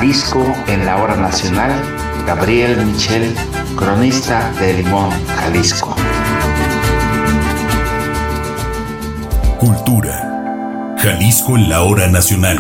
Jalisco en la hora nacional, Gabriel Michel, cronista de Limón, Jalisco. Cultura. Jalisco en la hora nacional.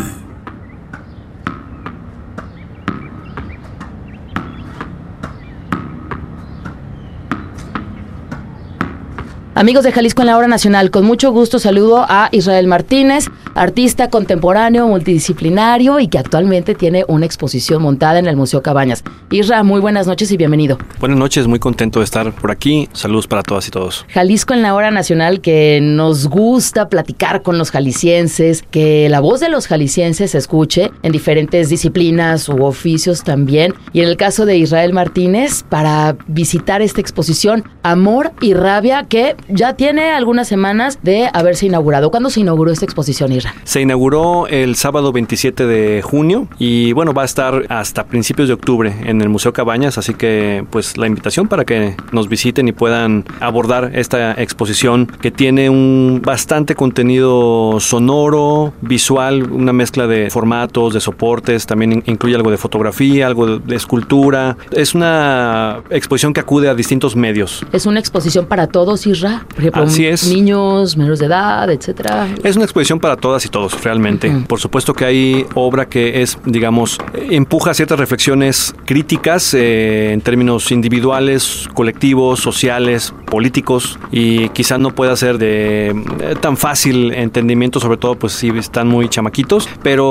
Amigos de Jalisco en la hora nacional, con mucho gusto saludo a Israel Martínez, artista contemporáneo, multidisciplinario y que actualmente tiene una exposición montada en el Museo Cabañas. Isra, muy buenas noches y bienvenido. Buenas noches, muy contento de estar por aquí. Saludos para todas y todos. Jalisco en la hora nacional, que nos gusta platicar con los jaliscienses, que la voz de los jaliscienses se escuche en diferentes disciplinas u oficios también. Y en el caso de Israel Martínez, para visitar esta exposición Amor y Rabia, que ya tiene algunas semanas de haberse inaugurado. ¿Cuándo se inauguró esta exposición, Isra? Se inauguró el sábado 27 de junio y bueno, va a estar hasta principios de octubre en el Museo Cabañas, así que pues la invitación para que nos visiten y puedan abordar esta exposición que tiene un bastante contenido sonoro, visual, una mezcla de formatos, de soportes, también incluye algo de fotografía, algo de escultura. Es una exposición que acude a distintos medios. ¿Es una exposición para todos, Isra? Por ejemplo, así es. Niños, menores de edad, etcétera. Es una exposición para todas y todos, realmente. Por supuesto que hay obra que es, digamos, empuja ciertas reflexiones críticas en términos individuales, colectivos, sociales, políticos, y quizá no pueda ser de tan fácil entendimiento, sobre todo pues si están muy chamaquitos,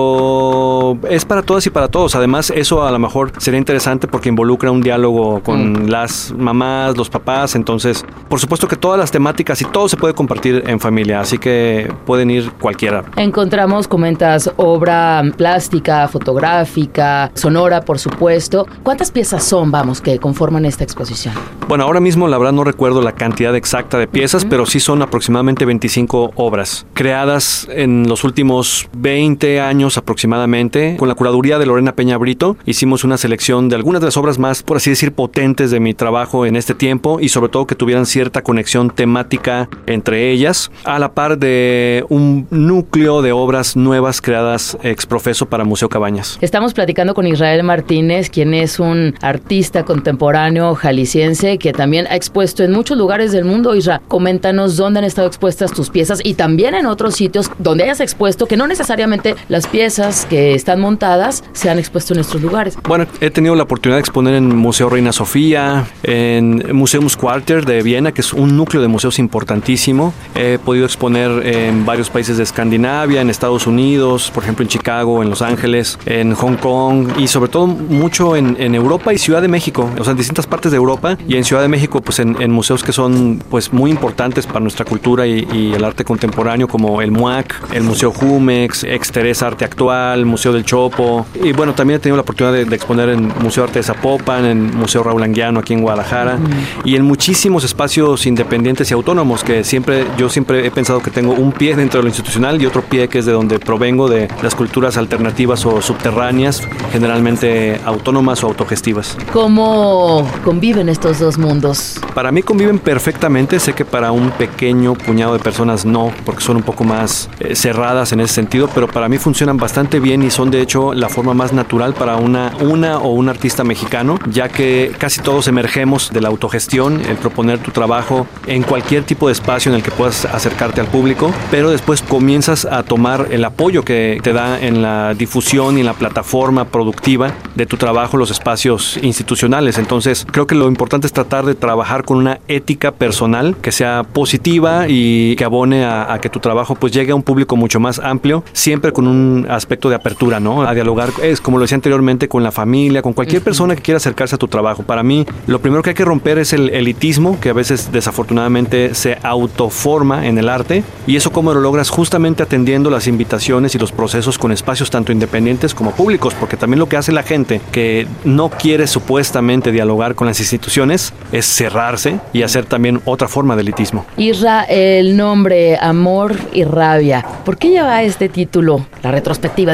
pero es para todas y para todos. Además, eso a lo mejor sería interesante porque involucra un diálogo con las mamás, los papás. Entonces, por supuesto que todas las temáticas y todo se puede compartir en familia, así que pueden ir cualquiera. Encontramos, comentas, obra plástica, fotográfica, sonora, por supuesto. ¿Cuántas piezas son, que conforman esta exposición? Bueno, ahora mismo la verdad no recuerdo la cantidad exacta de piezas, pero sí son aproximadamente 25 obras creadas en los últimos 20 años aproximadamente. Con la curaduría de Lorena Peña Brito hicimos una selección de algunas de las obras más, por así decir, potentes de mi trabajo en este tiempo y sobre todo que tuvieran cierta conexión temática entre ellas, a la par de un núcleo de obras nuevas creadas ex profeso para Museo Cabañas. Estamos platicando con Israel Martínez, quien es un artista contemporáneo jalisciense que también ha expuesto en muchos lugares del mundo. Isra, coméntanos dónde han estado expuestas tus piezas y también en otros sitios donde hayas expuesto, que no necesariamente las piezas que están montadas se han expuesto en estos lugares. Bueno, he tenido la oportunidad de exponer en Museo Reina Sofía, en Museumsquartier de Viena, que es un núcleo de museos importantísimo. He podido exponer en varios países de Escandinavia, en Estados Unidos, por ejemplo en Chicago, en Los Ángeles, en Hong Kong y sobre todo mucho en Europa y Ciudad de México, o sea, en distintas partes de Europa y en Ciudad de México, pues en museos que son pues muy importantes para nuestra cultura y el arte contemporáneo, como el MUAC, el Museo Jumex, Exteresa Arte Actual, Museo del Chopo, y bueno, también he tenido la oportunidad de exponer en Museo Arte de Zapopan, en Museo Raúl Anguiano aquí en Guadalajara y en muchísimos espacios independientes y autónomos que yo siempre he pensado que tengo un pie dentro de lo institucional y otro pie que es de donde provengo, de las culturas alternativas o subterráneas, generalmente autónomas o autogestivas. ¿Cómo conviven estos dos mundos? Para mí conviven perfectamente. Sé que para un pequeño puñado de personas no, porque son un poco más cerradas en ese sentido, pero para mí funcionan bastante bien y son de hecho la forma más natural para una o un artista mexicano, ya que casi todos emergemos de la autogestión, el proponer tu trabajo en cualquier tipo de espacio en el que puedas acercarte al público, pero después comienzas a tomar el apoyo que te da en la difusión y en la plataforma productiva de tu trabajo, los espacios institucionales. Entonces creo que lo importante es tratar de trabajar con una ética personal que sea positiva y que abone a que tu trabajo pues llegue a un público mucho más amplio, siempre con un aspecto de apertura, ¿no? A dialogar, es como lo decía anteriormente, con la familia, con cualquier persona que quiera acercarse a tu trabajo. Para mí, lo primero que hay que romper es el elitismo, que a veces desafortunadamente se autoforma en el arte, y eso cómo lo logras justamente atendiendo las invitaciones y los procesos con espacios tanto independientes como públicos, porque también lo que hace la gente que no quiere supuestamente dialogar con las instituciones es cerrarse y hacer también otra forma de elitismo. Isra, el nombre Amor y Rabia, ¿por qué lleva este título, la retrospectiva de Israel Martínez?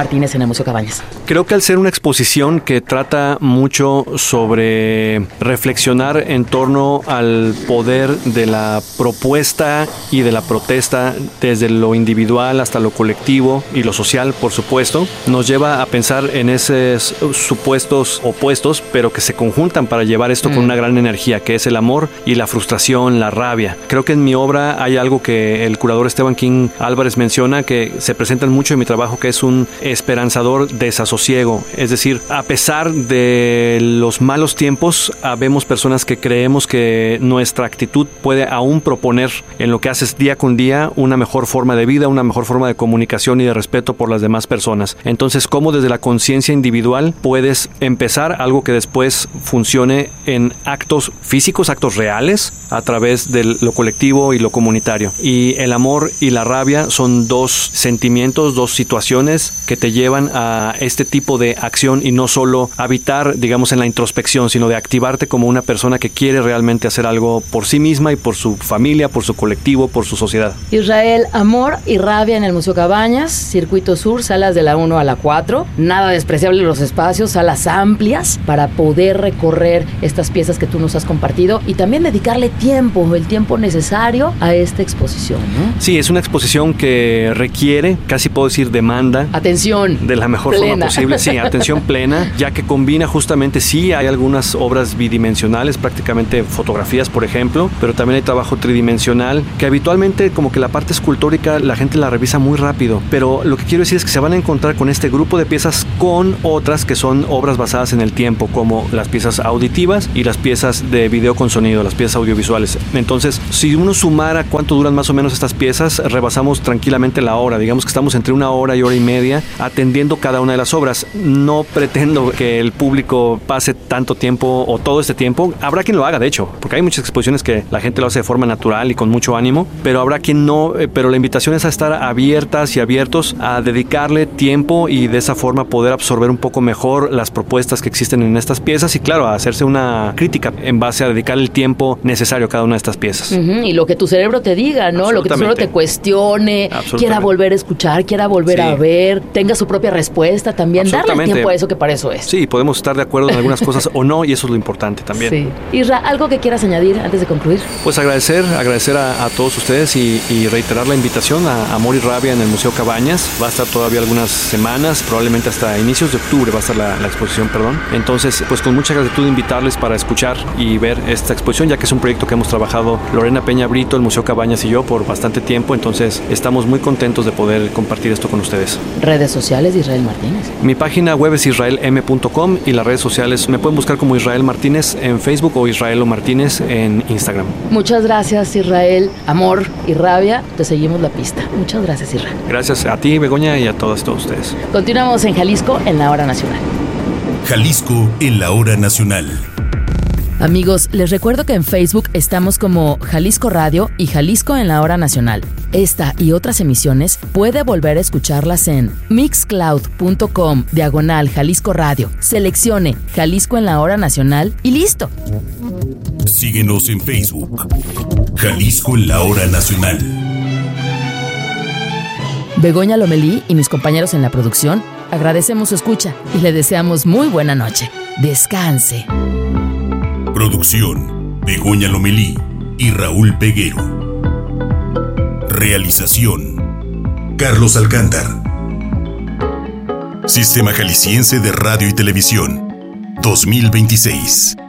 Martínez en el Museo Cabañas? Creo que al ser una exposición que trata mucho sobre reflexionar en torno al poder de la propuesta y de la protesta desde lo individual hasta lo colectivo y lo social, por supuesto, nos lleva a pensar en esos supuestos opuestos, pero que se conjuntan para llevar esto con una gran energía, que es el amor y la frustración, la rabia. Creo que en mi obra hay algo que el curador Esteban King Álvarez menciona, que se presenta mucho en mi trabajo, que es un esperanzador desasosiego. Es decir, a pesar de los malos tiempos, habemos personas que creemos que nuestra actitud puede aún proponer en lo que haces día con día una mejor forma de vida, una mejor forma de comunicación y de respeto por las demás personas. Entonces, ¿cómo desde la conciencia individual puedes empezar algo que después funcione en actos físicos, actos reales, a través de lo colectivo y lo comunitario? Y el amor y la rabia son dos sentimientos, dos situaciones que te llevan a este tipo de acción, y no solo habitar, digamos, en la introspección, sino de activarte como una persona que quiere realmente hacer algo por sí misma y por su familia, por su colectivo, por su sociedad. Israel, amor y rabia en el Museo Cabañas, Circuito Sur, salas de la 1 a la 4. Nada despreciable los espacios, salas amplias para poder recorrer estas piezas que tú nos has compartido y también dedicarle tiempo, el tiempo necesario a esta exposición, ¿no? Sí, es una exposición que requiere, casi puedo decir, demanda. Atención. De la mejor forma posible. Sí, atención plena, ya que combina justamente, sí, hay algunas obras bidimensionales, prácticamente fotografías, por ejemplo, pero también hay trabajo tridimensional, que habitualmente como que la parte escultórica la gente la revisa muy rápido, pero lo que quiero decir es que se van a encontrar con este grupo de piezas con otras que son obras basadas en el tiempo, como las piezas auditivas y las piezas de video con sonido, las piezas audiovisuales. Entonces, si uno sumara cuánto duran más o menos estas piezas, rebasamos tranquilamente la hora. Digamos que estamos entre 1 hora y hora y media atendiendo cada una de las obras. No pretendo que el público pase tanto tiempo o todo este tiempo. Habrá quien lo haga, de hecho, porque hay muchas exposiciones que la gente lo hace de forma natural y con mucho ánimo, pero habrá quien no. Pero la invitación es a estar abiertas y abiertos a dedicarle tiempo y de esa forma poder absorber un poco mejor las propuestas que existen en estas piezas y, claro, a hacerse una crítica en base a dedicar el tiempo necesario a cada una de estas piezas. Y lo que tu cerebro te diga, ¿no? Lo que tu cerebro te cuestione, quiera volver a escuchar, quiera volver a ver, tenga su propia respuesta también, darle tiempo a eso, que para eso es. Sí, podemos estar de acuerdo en algunas cosas o no, y eso es lo importante también. Sí. Isra, ¿algo que quieras añadir antes de concluir? Pues agradecer a todos ustedes y reiterar la invitación a Amor y Rabia en el Museo Cabañas. Va a estar todavía algunas semanas, probablemente hasta inicios de octubre va a estar la exposición, perdón. Entonces, pues con mucha gratitud invitarles para escuchar y ver esta exposición, ya que es un proyecto que hemos trabajado Lorena Peña Brito, el Museo Cabañas y yo por bastante tiempo. Entonces, estamos muy contentos de poder compartir esto con ustedes. Redes sociales de Israel Martínez. Mi página web es israelm.com y las redes sociales me pueden buscar como Israel Martínez en Facebook o Israelo Martínez en Instagram. Muchas gracias, Israel. Amor y rabia, te seguimos la pista. Muchas gracias, Israel. Gracias a ti, Begoña, y a todos ustedes. Continuamos en Jalisco en la Hora Nacional. Jalisco en la Hora Nacional. Amigos, les recuerdo que en Facebook estamos como Jalisco Radio y Jalisco en la Hora Nacional. Esta y otras emisiones puede volver a escucharlas en mixcloud.com/Jalisco Radio. Seleccione Jalisco en la Hora Nacional y listo. Síguenos en Facebook. Jalisco en la Hora Nacional. Begoña Lomelí y mis compañeros en la producción agradecemos su escucha y le deseamos muy buena noche. Descanse. Producción: Begoña Lomelí y Raúl Peguero. Realización: Carlos Alcántar. Sistema Jalisciense de Radio y Televisión 2026.